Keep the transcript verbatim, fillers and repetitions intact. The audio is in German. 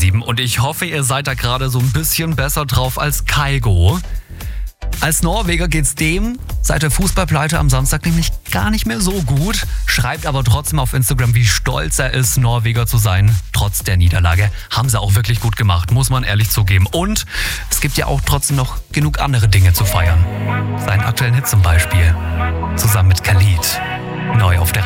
sieben und ich hoffe, ihr seid da gerade so ein bisschen besser drauf als Kaigo. Als Norweger geht's dem seit der Fußballpleite am Samstag nämlich gar nicht mehr so gut, schreibt aber trotzdem auf Instagram, wie stolz er ist, Norweger zu sein, trotz der Niederlage. Haben sie auch wirklich gut gemacht, muss man ehrlich zugeben. Und es gibt ja auch trotzdem noch genug andere Dinge zu feiern. Seinen aktuellen Hit zum Beispiel, zusammen mit Khalid, neu auf der